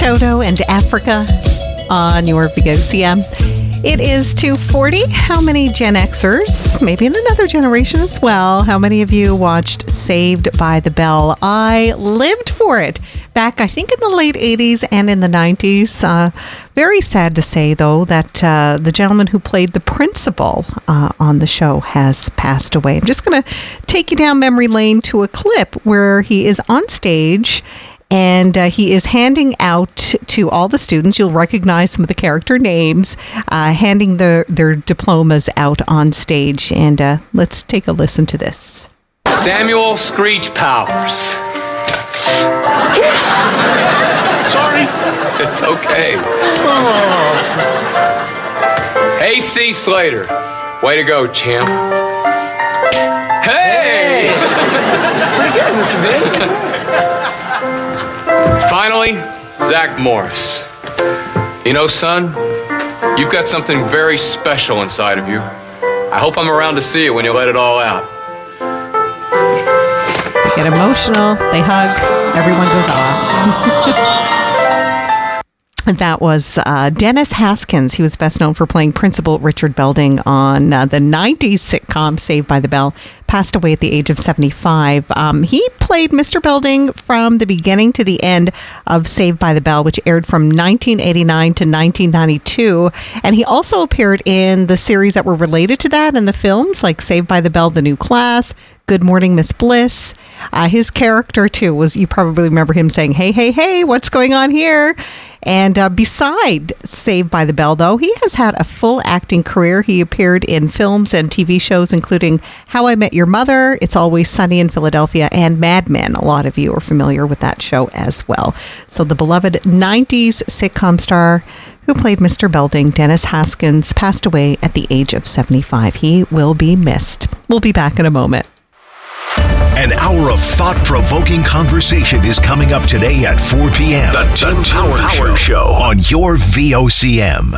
Toto and Africa on your VOCM. It is 2:40. How many Gen Xers, maybe in another generation as well, how many of you watched Saved by the Bell? I lived for it back, I think, in the late 80s and in the 90s. Very sad to say, though, that the gentleman who played the principal on the show has passed away. I'm just going to take you down memory lane to a clip where he is on stage and he is handing out to all the students, you'll recognize some of the character names, handing their diplomas out on stage. And let's take a listen to this. Samuel Screech Powers. Oops. Sorry. It's okay. A.C. Slater. Way to go, champ. Hey! Pretty good, Mr. Big. Finally, Zach Morris. You know, son, you've got something very special inside of you. I hope I'm around to see it when you let it all out. They get emotional, they hug, everyone goes off. That was Dennis Haskins. He was best known for playing Principal Richard Belding on the 90s sitcom Saved by the Bell. Passed away at the age of 75. He played Mr. Belding from the beginning to the end of Saved by the Bell, which aired from 1989 to 1992. And he also appeared in the series that were related to that and the films, like Saved by the Bell, The New Class, Good Morning, Miss Bliss. His character, too, was, you probably remember him saying, hey, hey, hey, what's going on here? And beside Saved by the Bell, though, he has had a full acting career. He appeared in films and TV shows, including How I Met Your Mother, It's Always Sunny in Philadelphia, and Mad Men. A lot of you are familiar with that show as well. So the beloved 90s sitcom star who played Mr. Belding, Dennis Haskins, passed away at the age of 75. He will be missed. We'll be back in a moment. An hour of thought-provoking conversation is coming up today at 4 p.m. The Tim Power Show on your VOCM.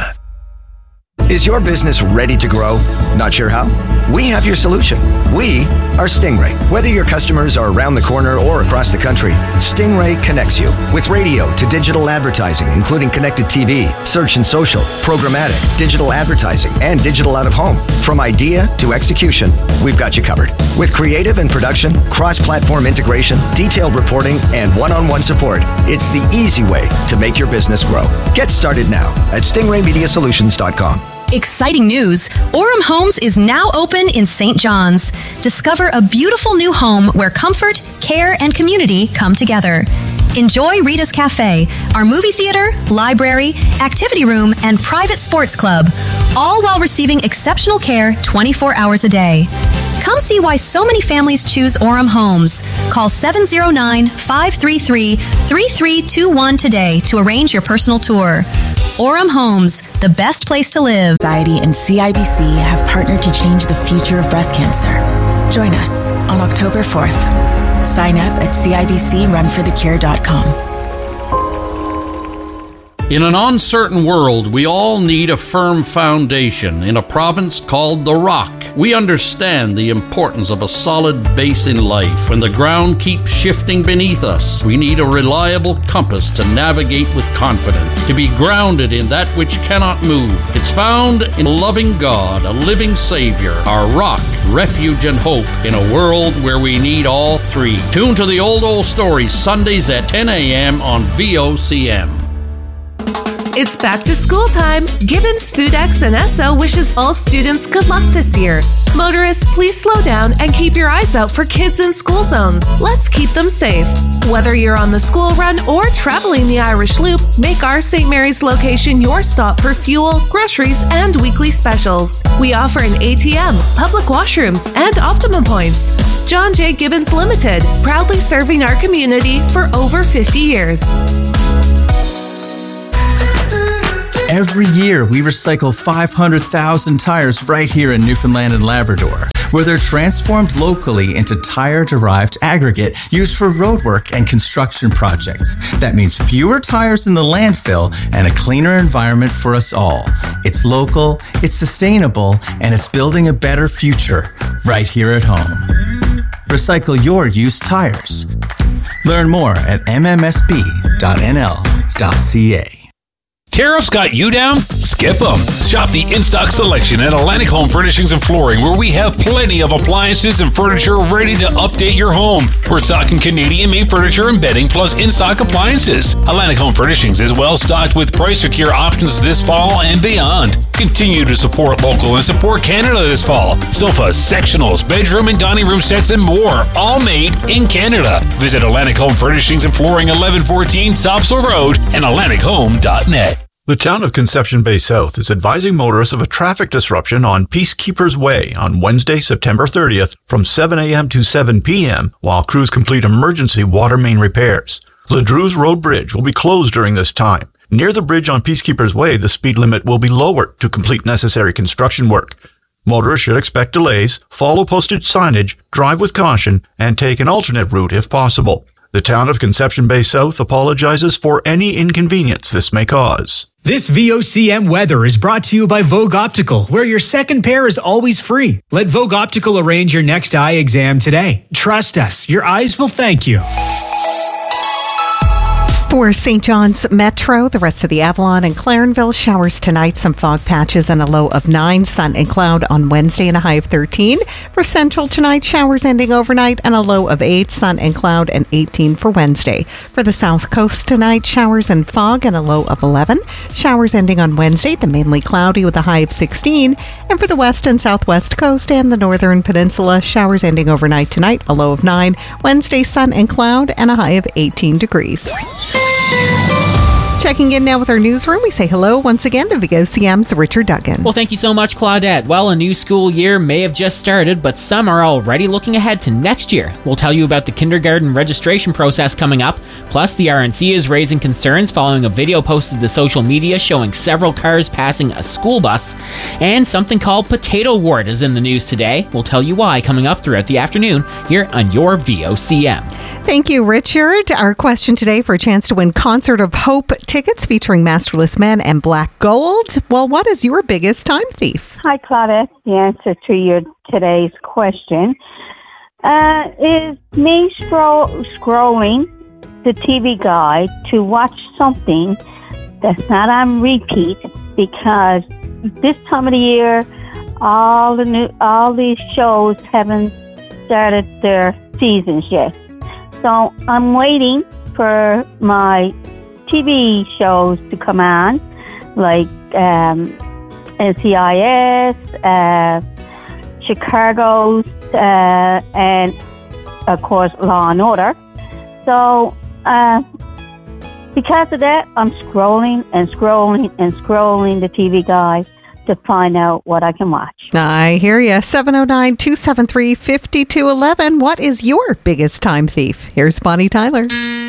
Is your business ready to grow? Not sure how? We have your solution. We are Stingray. Whether your customers are around the corner or across the country, Stingray connects you with radio to digital advertising, including connected TV, search and social, programmatic, digital advertising, and digital out-of-home. From idea to execution, we've got you covered. With creative and production, cross-platform integration, detailed reporting, and one-on-one support, it's the easy way to make your business grow. Get started now at stingraymediasolutions.com. Exciting news! Orem Homes is now open in St. John's. Discover a beautiful new home where comfort, care, and community come together. Enjoy Rita's Cafe, our movie theater, library, activity room, and private sports club, all while receiving exceptional care 24 hours a day. Come see why so many families choose Orem Homes. Call 709-533-3321 today to arrange your personal tour. Orem Homes, the best place to live. Society and CIBC have partnered to change the future of breast cancer. Join us on October 4th. Sign up at CIBCRunforthecure.com. In an uncertain world, we all need a firm foundation. In a province called The Rock, we understand the importance of a solid base in life. When the ground keeps shifting beneath us, we need a reliable compass to navigate with confidence, to be grounded in that which cannot move. It's found in a loving God, a living Savior, our rock, refuge, and hope in a world where we need all three. Tune to the Old Stories Sundays at 10 a.m. on VOCM. It's back to school time. Gibbons FoodX and Esso wishes all students good luck this year. Motorists, please slow down and keep your eyes out for kids in school zones. Let's keep them safe. Whether you're on the school run or traveling the Irish Loop, make our St. Mary's location your stop for fuel, groceries, and weekly specials. We offer an ATM, public washrooms, and Optimum points. John J. Gibbons Limited, proudly serving our community for over 50 years. Every year, we recycle 500,000 tires right here in Newfoundland and Labrador, where they're transformed locally into tire-derived aggregate used for roadwork and construction projects. That means fewer tires in the landfill and a cleaner environment for us all. It's local, it's sustainable, and it's building a better future right here at home. Recycle your used tires. Learn more at mmsb.nl. atlantichome.ca. Tariffs got you down? Skip them. Shop the in-stock selection at Atlantic Home Furnishings and Flooring, where we have plenty of appliances and furniture ready to update your home. We're stocking Canadian-made furniture and bedding, plus in-stock appliances. Atlantic Home Furnishings is well-stocked with price-secure options this fall and beyond. Continue to support local and support Canada this fall. Sofas, sectionals, bedroom and dining room sets, and more, all made in Canada. Visit Atlantic Home Furnishings and Flooring, 1114 Topsail Road, and AtlanticHome.net. The town of Conception Bay South is advising motorists of a traffic disruption on Peacekeepers Way on Wednesday, September 30th from 7 a.m. to 7 p.m. while crews complete emergency water main repairs. Ledru's Road Bridge will be closed during this time. Near the bridge on Peacekeepers Way, the speed limit will be lowered to complete necessary construction work. Motorists should expect delays, follow posted signage, drive with caution, and take an alternate route if possible. The town of Conception Bay South apologizes for any inconvenience this may cause. This VOCM weather is brought to you by Vogue Optical, where your second pair is always free. Let Vogue Optical arrange your next eye exam today. Trust us, your eyes will thank you. For St. John's Metro, the rest of the Avalon and Clarenville, showers tonight, some fog patches and a low of 9, sun and cloud on Wednesday and a high of 13. For Central tonight, showers ending overnight and a low of 8, sun and cloud and 18 for Wednesday. For the South Coast tonight, showers and fog and a low of 11. Showers ending on Wednesday, the mainly cloudy with a high of 16. And for the West and Southwest Coast and the Northern Peninsula, showers ending overnight tonight, a low of 9. Wednesday, sun and cloud and a high of 18 degrees. Checking in now with our newsroom, we say hello once again to VOCM's Richard Duggan. Well, thank you so much, Claudette. Well, a new school year may have just started, but some are already looking ahead to next year. We'll tell you about the kindergarten registration process coming up. Plus, the RNC is raising concerns following a video posted to social media showing several cars passing a school bus. And something called potato wart is in the news today. We'll tell you why coming up throughout the afternoon here on your VOCM. Thank you, Richard. Our question today for a chance to win Concert of Hope tickets featuring Masterless Men and Black Gold. Well, what is your biggest time thief? Hi, Claudette. The answer to your today's question is me scrolling the TV guide to watch something that's not on repeat, because this time of the year, all these shows haven't started their seasons yet. So I'm waiting for my TV shows to come on, like NCIS, Chicago's, and of course Law and Order. So because of that, I'm scrolling the TV guide to find out what I can watch. I hear you. 709-273-5211. What is your biggest time thief? Here's Bonnie Tyler.